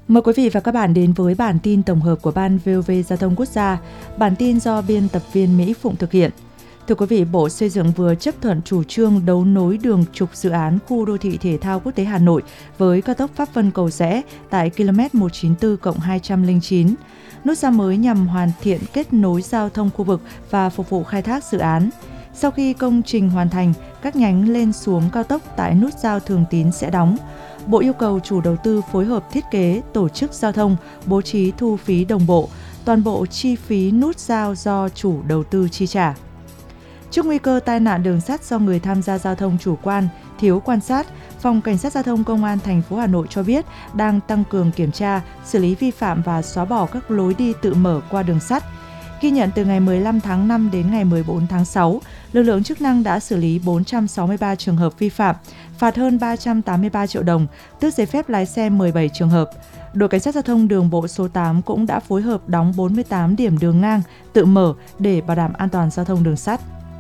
Mời quý vị và các bạn đến với bản tin tổng hợp của Ban VOV Giao thông Quốc gia. Bản tin do biên tập viên Mỹ Phụng thực hiện. Thưa quý vị, Bộ Xây dựng vừa chấp thuận chủ trương đấu nối đường trục dự án khu đô thị thể thao quốc tế Hà Nội với cao tốc Pháp Vân Cầu Giẽ tại km 194+209. Nút giao mới nhằm hoàn thiện kết nối giao thông khu vực và phục vụ khai thác dự án. Sau khi công trình hoàn thành, các nhánh lên xuống cao tốc tại nút giao Thường Tín sẽ đóng. Bộ yêu cầu chủ đầu tư phối hợp thiết kế, tổ chức giao thông, bố trí thu phí đồng bộ, toàn bộ chi phí nút giao do chủ đầu tư chi trả. Trước nguy cơ tai nạn đường sắt do người tham gia giao thông chủ quan, thiếu quan sát, Phòng Cảnh sát Giao thông Công an thành phố Hà Nội cho biết đang tăng cường kiểm tra, xử lý vi phạm và xóa bỏ các lối đi tự mở qua đường sắt. Ghi nhận từ ngày 15 tháng 5 đến ngày 14 tháng 6, lực lượng chức năng đã xử lý 463 trường hợp vi phạm, phạt hơn 383 triệu đồng, tước giấy phép lái xe 17 trường hợp. Đội Cảnh sát Giao thông đường bộ số 8 cũng đã phối hợp đóng 48 điểm đường ngang tự mở để bảo đảm an toàn giao thông đường sắt.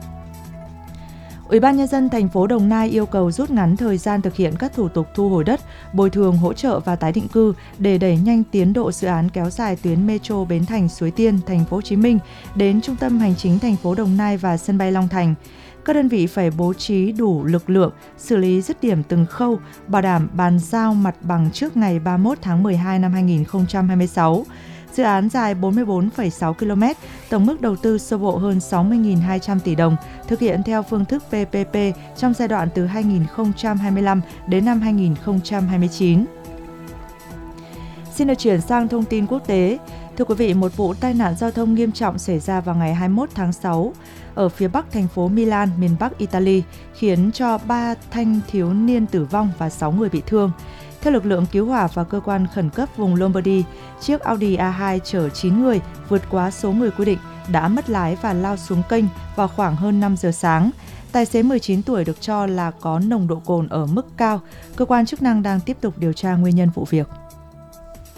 Ủy ban Nhân dân thành phố Đồng Nai yêu cầu rút ngắn thời gian thực hiện các thủ tục thu hồi đất, bồi thường, hỗ trợ và tái định cư để đẩy nhanh tiến độ dự án kéo dài tuyến Metro Bến Thành Suối Tiên, thành phố Hồ Chí Minh đến trung tâm hành chính thành phố Đồng Nai và sân bay Long Thành. Các đơn vị phải bố trí đủ lực lượng, xử lý dứt điểm từng khâu, bảo đảm bàn giao mặt bằng trước ngày 31 tháng 12 năm 2026. Dự án dài 44,6 km, tổng mức đầu tư sơ bộ hơn 60.200 tỷ đồng, thực hiện theo phương thức PPP trong giai đoạn từ 2025 đến năm 2029. Xin được chuyển sang thông tin quốc tế. Thưa quý vị, một vụ tai nạn giao thông nghiêm trọng xảy ra vào ngày 21 tháng 6 ở phía bắc thành phố Milan, miền Bắc Italy, khiến cho 3 thanh thiếu niên tử vong và 6 người bị thương. Theo lực lượng cứu hỏa và cơ quan khẩn cấp vùng Lombardy, chiếc Audi A2 chở 9 người vượt quá số người quy định đã mất lái và lao xuống kênh vào khoảng hơn 5 giờ sáng. Tài xế 19 tuổi được cho là có nồng độ cồn ở mức cao. Cơ quan chức năng đang tiếp tục điều tra nguyên nhân vụ việc.